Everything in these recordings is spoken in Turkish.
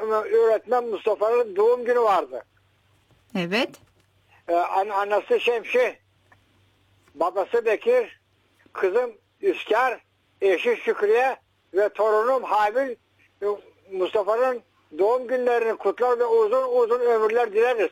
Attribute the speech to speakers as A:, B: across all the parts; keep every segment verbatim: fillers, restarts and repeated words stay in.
A: öğretmen Mustafa'nın doğum günü vardı.
B: Evet.
A: Ee, an annesi Şemsi, babası Bekir, kızım Üsker, eşi Şükriye ve torunum Habil Mustafa'nın doğum günlerini kutlar ve uzun uzun ömürler dileriz.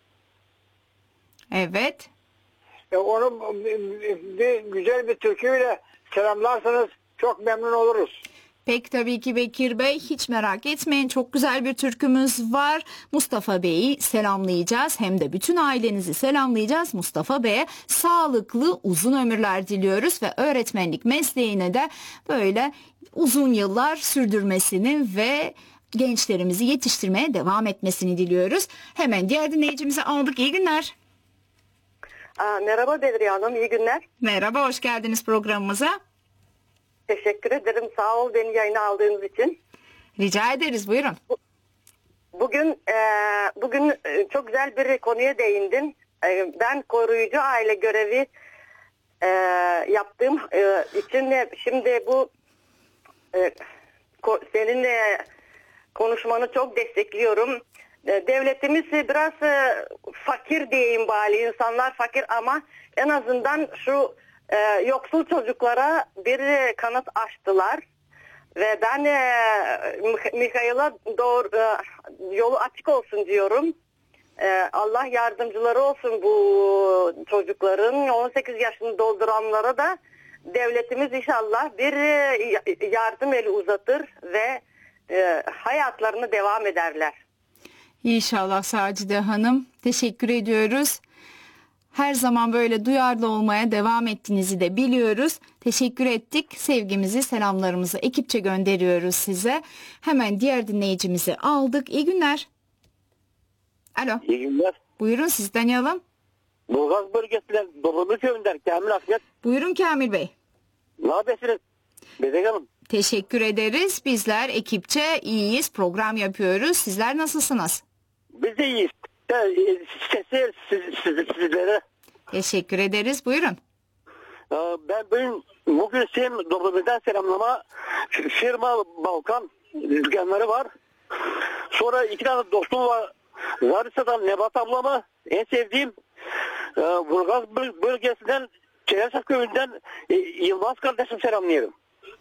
B: Evet.
A: E, onu bir güzel bir türküyle selamlarsanız çok memnun oluruz.
B: Pek tabii ki Bekir Bey, hiç merak etmeyin, çok güzel bir türkümüz var. Mustafa Bey'i selamlayacağız, hem de bütün ailenizi selamlayacağız. Mustafa Bey'e sağlıklı uzun ömürler diliyoruz ve öğretmenlik mesleğine de böyle uzun yıllar sürdürmesini ve gençlerimizi yetiştirmeye devam etmesini diliyoruz. Hemen diğer dinleyicimizi aldık. İyi günler.
C: Aa, merhaba Bedriye Hanım, iyi günler.
B: Merhaba, hoş geldiniz programımıza.
C: Teşekkür ederim, sağ ol beni yayına aldığınız için.
B: Rica ederiz, buyurun.
C: Bugün e, bugün e, çok güzel bir konuya değindin. E, ben koruyucu aile görevi e, yaptığım e, için de şimdi bu e, ko, seninle konuşmanı çok destekliyorum. E, devletimiz biraz e, fakir diyeyim bari, insanlar fakir ama en azından şu e, yoksul çocuklara bir e, kanat açtılar. Ve ben e, Mikhail'a doğru e, yolu açık olsun diyorum. E, Allah yardımcıları olsun bu çocukların. on sekiz yaşını dolduranlara da devletimiz inşallah bir e, yardım eli uzatır ve e, hayatlarını devam ederler.
B: İnşallah Sacide Hanım. Teşekkür ediyoruz. Her zaman böyle duyarlı olmaya devam ettiğinizi de biliyoruz. Teşekkür ettik. Sevgimizi, selamlarımızı ekipçe gönderiyoruz size. Hemen diğer dinleyicimizi aldık. İyi günler. Alo.
D: İyi günler.
B: Buyurun, sizi tanıyalım.
D: Burgaz bölgesinden Dobrumlu köyünden Kamil Akmet.
B: Buyurun Kamil Bey.
D: Ne yapıyorsunuz? Bedek Hanım.
B: Teşekkür ederiz. Bizler ekipçe iyiyiz. Program yapıyoruz. Sizler nasılsınız?
D: Biz de iyiyiz. Sesi siz, siz, sizlere.
B: Teşekkür ederiz. Buyurun.
D: Ben bugün, bugün Sim Dobrumlu'dan selamlama. Firma Balkan dükkanları var. Sonra iki tane dostum var. Zarisa'dan Nebat ablamı en sevdiğim. Burgaz bölgesinden Çeleşak köyünden Yılmaz kardeşim selamlıyorum.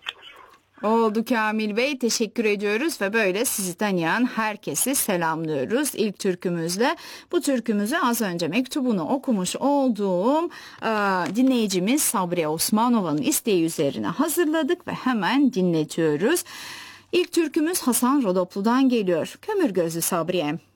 B: Oldu Kamil Bey, teşekkür ediyoruz ve böyle sizi tanıyan herkesi selamlıyoruz ilk türkümüzle. Bu türkümüzü az önce mektubunu okumuş olduğum e, dinleyicimiz Sabriye Osmanova'nın isteği üzerine hazırladık ve hemen dinletiyoruz. İlk türkümüz Hasan Rodoplu'dan geliyor. Kömür gözlü Sabriye.